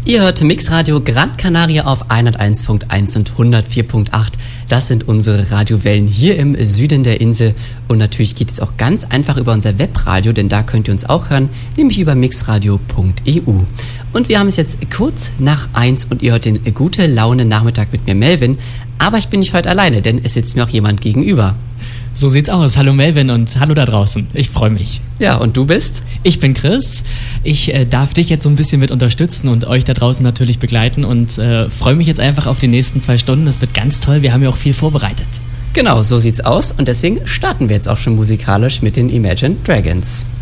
Ihr hört Mixradio Gran Canaria auf 101.1 und 104.8. Das sind unsere Radiowellen hier im Süden der Insel. Und natürlich geht es auch ganz einfach über unser Webradio, denn da könnt ihr uns auch hören, nämlich über mixradio.eu. Und wir haben es jetzt kurz nach 1 und ihr hört den gute Laune Nachmittag mit mir, Melvin. Aber ich bin nicht heute alleine, denn es sitzt mir auch jemand gegenüber. So sieht's aus. Hallo Melvin und hallo da draußen. Ich freue mich. Ja, und du bist? Ich bin Chris. Ich darf dich jetzt so ein bisschen mit unterstützen und euch da draußen natürlich begleiten und freue mich jetzt einfach auf die nächsten 2 Stunden. Das wird ganz toll. Wir haben ja auch viel vorbereitet. Genau, so sieht's aus und deswegen starten wir jetzt auch schon musikalisch mit den Imagine Dragons.